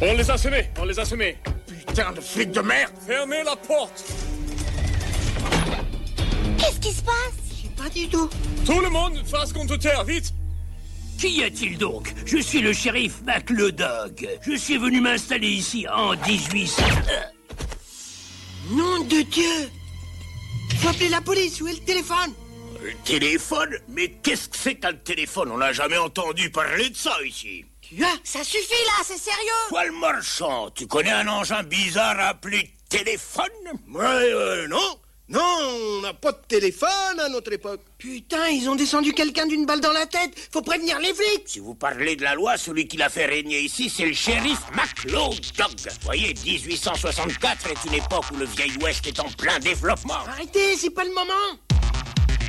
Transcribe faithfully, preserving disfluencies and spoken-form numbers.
On les a semés, on les a semés. Putain de flic de merde! Fermez la porte. Qu'est-ce qui se passe? Je sais pas du tout. Tout le monde face contre terre, vite. Qui y a-t-il donc? Je suis le shérif MacLeodog. Je suis venu m'installer ici en dix-huit cents... Nom de Dieu! Faut appeler la police, où est le téléphone? Le téléphone? Mais qu'est-ce que c'est qu'un téléphone? On n'a jamais entendu parler de ça ici. Tu as? Ça suffit là, c'est sérieux. Quoi le marchand? Tu connais un engin bizarre appelé téléphone? Ouais, euh, non. Non, on n'a pas de téléphone à notre époque. Putain, ils ont descendu quelqu'un d'une balle dans la tête. Faut prévenir les flics. Si vous parlez de la loi, celui qui l'a fait régner ici, c'est le shérif MacLeodog. Voyez, dix-huit cent soixante-quatre est une époque où le vieil Ouest est en plein développement. Arrêtez, c'est pas le moment.